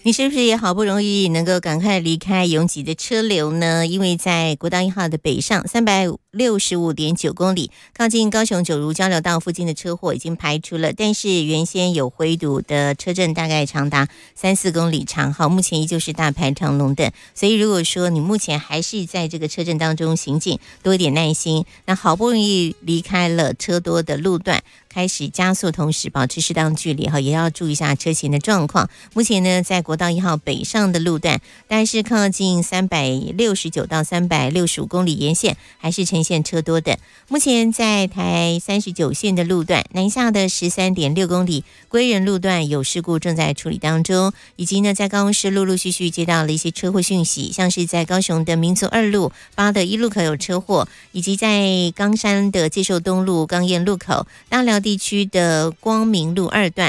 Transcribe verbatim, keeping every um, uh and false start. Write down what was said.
你是不是也好不容易能够赶快离开拥挤的车流呢？因为在国道一号的北上三百六十五点九公里，靠近高雄九如交流道附近的车祸已经排除了，但是原先有回堵的车阵大概长达三四公里长，好，目前依旧是大排长龙的。所以如果说你目前还是在这个车阵当中行进，多一点耐心。那好不容易离开了车多的路段，开始加速，同时保持适当距离哈，也要注意一下车前的状况。目前呢，在国道一号北上的路段，但是靠近三百六十九到三百六十五公里沿线还是呈现车多的。目前在台三十九线的路段，南下的十三点六公里归仁路段有事故正在处理当中，以及呢在高雄市陆陆续续接到了一些车祸讯息，像是在高雄的民族二路八的一路口有车祸，以及在冈山的介寿东路冈燕路口、大寮地区的光明路二段